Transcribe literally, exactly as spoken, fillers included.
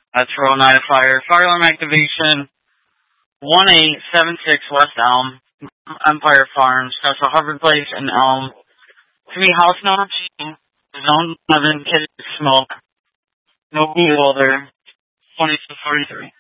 That's for Oneida Fire. Fire alarm activation one eight seven six West Elm, Empire Farms, Castle Harvard Place, and Elm. To be house number two, zone eleven, kitchen smoke, no pool holder, twenty-two forty-three.